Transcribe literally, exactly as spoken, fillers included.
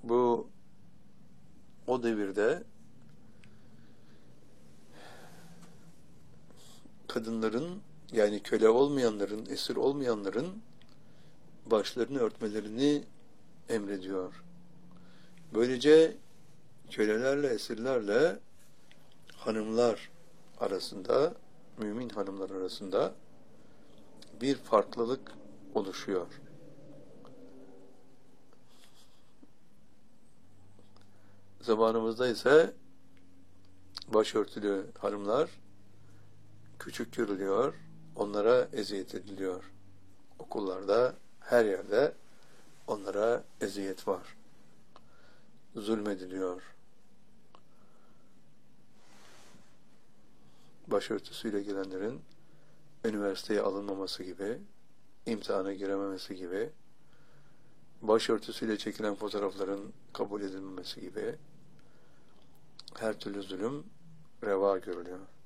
Bu o devirde kadınların, yani köle olmayanların, esir olmayanların başlarını örtmelerini emrediyor. Böylece kölelerle, esirlerle hanımlar arasında, mümin hanımlar arasında bir farklılık oluşuyor. Zamanımızda ise başörtülü hanımlar küçük görülüyor, onlara eziyet ediliyor. Okullarda, her yerde onlara eziyet var. Zulmediliyor. Başörtüsüyle gelenlerin üniversiteye alınmaması gibi, imtihana girememesi gibi, başörtüsüyle çekilen fotoğrafların kabul edilmemesi gibi her türlü zulüm reva görülüyor.